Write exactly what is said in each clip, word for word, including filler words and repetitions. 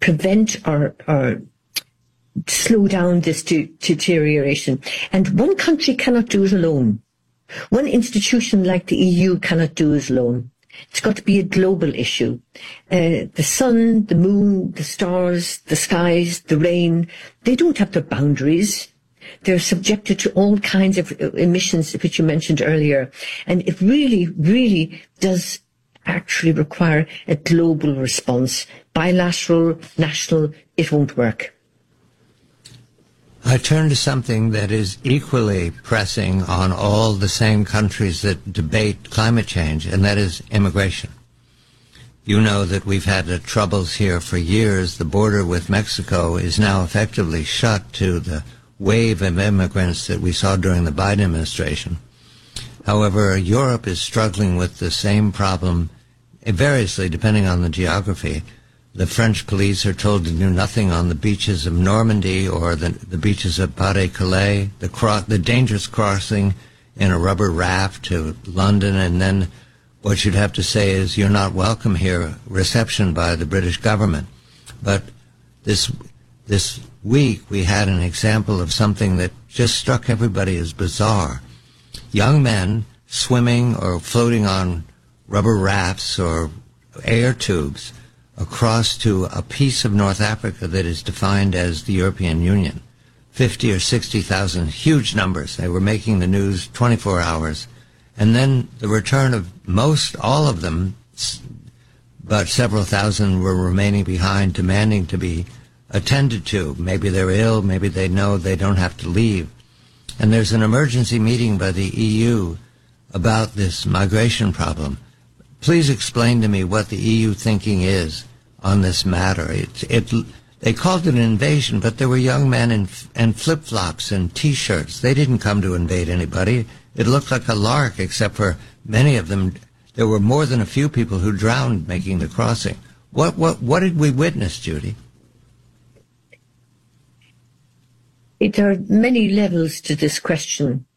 prevent or, or slow down this de- deterioration. And one country cannot do it alone. One institution like the E U cannot do it alone. It's got to be a global issue. Uh, the sun, the moon, the stars, the skies, the rain, they don't have their boundaries. They're subjected to all kinds of emissions, which you mentioned earlier. And it really, really does actually require a global response. Bilateral, national, it won't work. I turn to something that is equally pressing on all the same countries that debate climate change, and that is immigration. You know that we've had the troubles here for years. The border with Mexico is now effectively shut to the wave of immigrants that we saw during the Biden administration. However, Europe is struggling with the same problem, variously depending on the geography. The French police are told to do nothing on the beaches of Normandy or the, the beaches of Pas-de-Calais, the, cro- the dangerous crossing in a rubber raft to London, and then what you'd have to say is you're not welcome here, reception by the British government. But this this week we had an example of something that just struck everybody as bizarre. Young men swimming or floating on rubber rafts or air tubes across to a piece of North Africa that is defined as the European Union. fifty or sixty thousand, huge numbers. They were making the news twenty-four hours. And then the return of most, all of them, but several thousand were remaining behind, demanding to be attended to. Maybe they're ill, maybe they know they don't have to leave. And there's an emergency meeting by the E U about this migration problem. Please explain to me what the E U thinking is on this matter. It, it, they called it an invasion, but there were young men in, in flip-flops and T-shirts. They didn't come to invade anybody. It looked like a lark, except for many of them. There were more than a few people who drowned making the crossing. What, what, what did we witness, Judy? There are many levels to this question.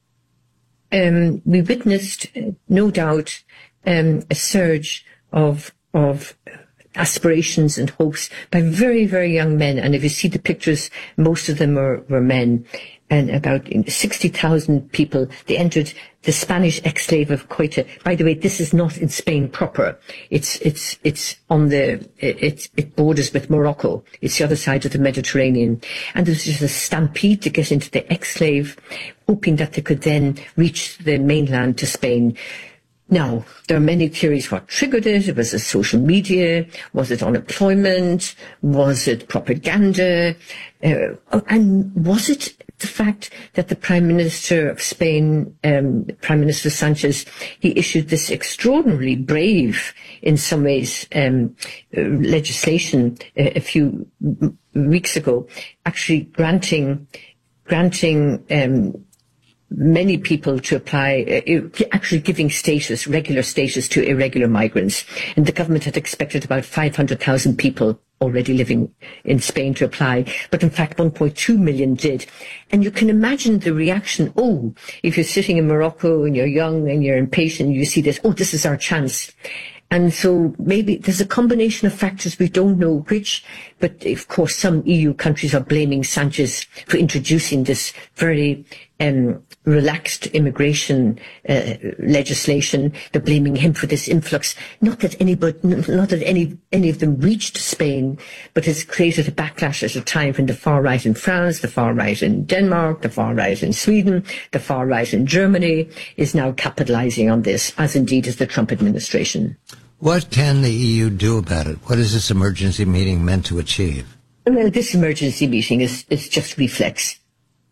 Um, we witnessed, no doubt, um, a surge of of aspirations and hopes by very, very young men. And if you see the pictures, most of them were, were men. And about sixty thousand people, they entered the Spanish exclave of Ceuta. By the way, this is not in Spain proper. It's, it's, it's on the, it, it borders with Morocco. It's the other side of the Mediterranean. And there was just a stampede to get into the exclave, hoping that they could then reach the mainland to Spain. Now, there are many theories what triggered it. Was it social media? Was it unemployment? Was it propaganda? Uh, and was it the fact that the Prime Minister of Spain, um, Prime Minister Sanchez, he issued this extraordinarily brave, in some ways, um, uh, legislation uh, a few m- weeks ago, actually granting, granting, um, many people to apply, uh, actually giving status, regular status to irregular migrants. And the government had expected about five hundred thousand people already living in Spain to apply. But in fact, one point two million did. And you can imagine the reaction. Oh, if you're sitting in Morocco and you're young and you're impatient, you see this, oh, this is our chance. And so maybe there's a combination of factors, we don't know which, but of course some E U countries are blaming Sanchez for introducing this very um, relaxed immigration uh, legislation. They're blaming him for this influx. Not that anybody, not that any any of them reached Spain, but it's created a backlash at a time when the far right in France, the far right in Denmark, the far right in Sweden, the far right in Germany is now capitalizing on this, as indeed is the Trump administration. What can the E U do about it? What is this emergency meeting meant to achieve? Well, this emergency meeting is, is just reflex.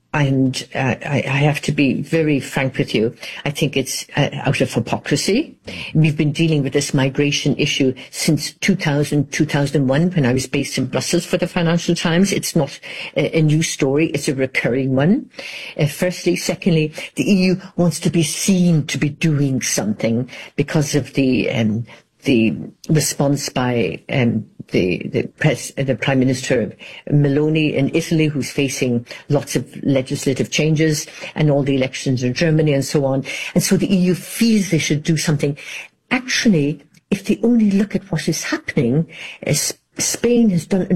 And uh, I, I have to be very frank with you. I think it's uh, out of hypocrisy. We've been dealing with this migration issue since two thousand, two thousand one, when I was based in Brussels for the Financial Times. It's not a, a new story. It's a recurring one. Uh, firstly. Secondly, the E U wants to be seen to be doing something because of the um, the response by um, the the, press, uh, the Prime Minister Meloni in Italy, who's facing lots of legislative changes, and all the elections in Germany and so on. And so the E U feels they should do something. Actually, if they only look at what is happening, uh, Spain has done